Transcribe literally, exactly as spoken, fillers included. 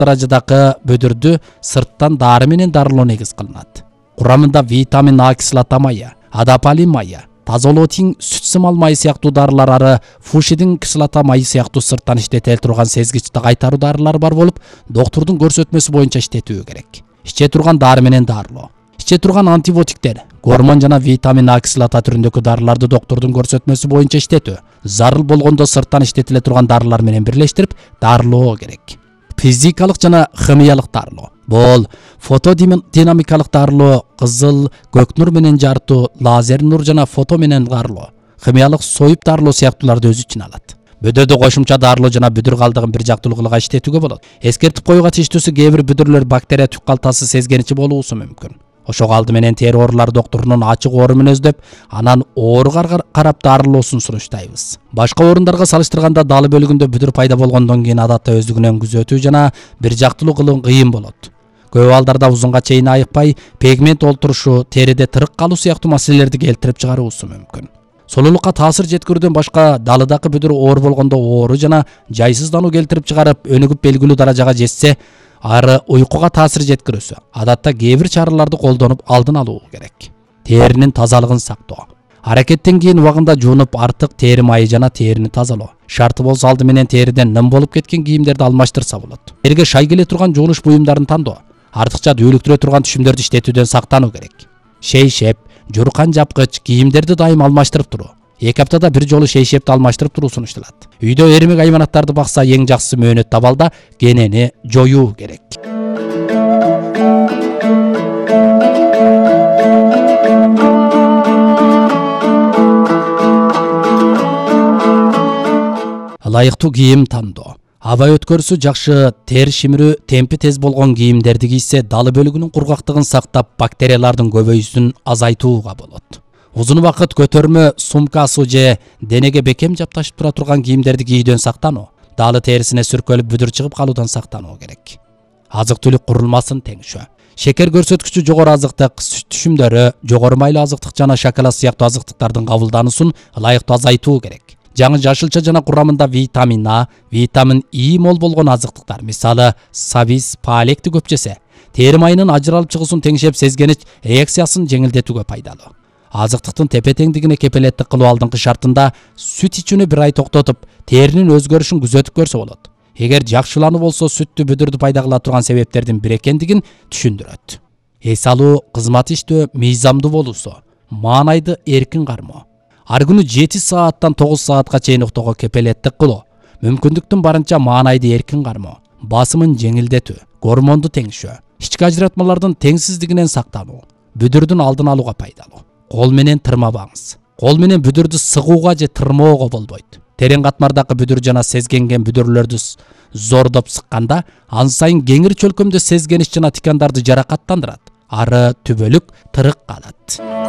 даражадагы бүдүрдү сырттан дары менен дарылоо негиз кылынат. Курамында витамин А кислота майы, адапалин майы, тазолотин сүт сымал майы сыяктуу дарылар ары фушидин кислота майы сыяктуу сырттан иштетиле турган сезгичти кайтаруу дарылары бар болуп, доктурдун көрсөтмөсү боюнча иштетүү керек. Иче турган дары менен дарылоо. Иче турган антибиотиктер, гормон жана витамин А кислота түрүндөгү дарыларды доктурдун көрсөтмөсү боюнча иштетүү. Зарыл болгондо сырттан иштетиле турган дарылар менен бирлештирип дарылоо керек. Физикалык жана химиялык дарылоо. Бул фотодинамикалык дарылоо, кызыл, көк нур менен жарытуу, лазер нур жана фото менен дарылоо. Химиялык союп дарылоо сыяктууларды өз ичине алат. Бүдүрдү кошумча дарылоо жана бүдүр калдыгын бир жактуулугуга иштетүүгө болот. Эскертип коюуга тийиштүүсү кээ бир бүдүрлөр бактерия түк калтасы сезгеничи болуусу мүмкүн. Ошого алды менен тери оорулар доктурунун ачык оорун өздөп, анан ооруга карап дарылоосун сунуштайбыз. Башка оорундарга салыштырганда далы бөлүгүндө бүдүр пайда болгондон кийин адатта өздүгүнөн күзөтүү жана бир жактылуу кылуу кыйын болот. Көп балдарда узунга чейин айыкпай, пигмент олтурушу, териде тырык калуу сыяктуу маселелерди келтирип чыгаруусу мүмкүн. Солулукка таасир жеткирүүдөн башка далыдагы бүдүр оор болгондо оору жана жайсыздануу келтирип чыгарып, өнүгүп белгилүү даражага жетсе, ары уйкуга таасир жеткирүүсү. Адатта кээ бир чараларды колдонуп алдын алуу керек. Теринин тазалыгын сактоо. Аракеттен кийин убагында жуунуп, артык тери майы жана терини тазалоо. Шарты болсо алды менен териден ным болуп кеткен кийимдерди алмаштырса болот. Терге шай келе турган жуунуш буюмдарын тандоо. Артыкча дүүлүктүрө турган түшүмдөрдү иштетүүдөн сактануу керек. Шейшеп, журкан жапкыч кийимдерди дайым алмаштырып туруу. Эки аптада бир жолу шейшепти алмаштырып туруу сунушталат. Үйдө эрмек айманаттарды бакса эң жакшысы мөөнөт табалда кенени жоюу керек. Ылайыктуу кийим тандоо. Аба өткөрүсү жакшы, тер шимирүү, темпи тез болгон кийимдерди кийсе, далы бөлүгүнүн кургактыгын сактап, бактериялардын көбөйүүсүн азайтууга болот. Узун убакыт көтөрмө, сумкасы же денеге бекем жапташып тура турган кийимдерди кийүүдөн сактануу, далы терисине сүркөлүп бүдүр чыгып калуудан сактануу керек. Азык-түлүк курулмасын теңишөө. Шекер көрсөткүчү жогору азыктык, сүт түшүмдөрү, жогору майлуу азыктык жана шоколад сыяктуу азыктыктардын кабылдануусун ылайыктуу азайтуу керек. Жаңы жашылча жана курамында витамин А, витамин И мол болгон азыктыктар, мисалы сабиз, паалекти көп жесе, тери майынын ажыралып чыгуусун теңшеп, сезгенич реакциясын жеңилдетүүгө пайдалуу. Азыктыктын тепе-теңдигине кепилеттик кылуу алдыңкы шартында сүт ичүүнү бир ай токтотуп, теринин өзгөрүшүн күзөтүп көрсө болот. Эгер жакшылануу болсо, сүттү бүдүрдү пайда кыла турган себептердин бири экендигин түшүндүрөт. Эс алуу, кызмат иштөө, мыйзамдуу болуусу, маанайды эркин кармоо. Ар күнү жети сааттан тогуз саатка чейин уктоого кепилеттик кылуу, мүмкүндүктүн барынча маанайды эркин кармоо, басымын жеңилдетүү, гормонду теңишөө, ички ажыратмалардын теңсиздигинен сактануу, бүдүрдүн алдын алууга пайдалуу. Кол менен тырмабаңыз. Кол менен бүдүрдү сыгууга же тырмоого болбойт. Терең катмардагы бүдүр жана сезгенген бүдүрлөрдү зордоп сыкканда, ан сайын кеңир чөлкөмдө сезгенич жана тикандарды жаракаттандырат. Ары түбөлүк тырык калат.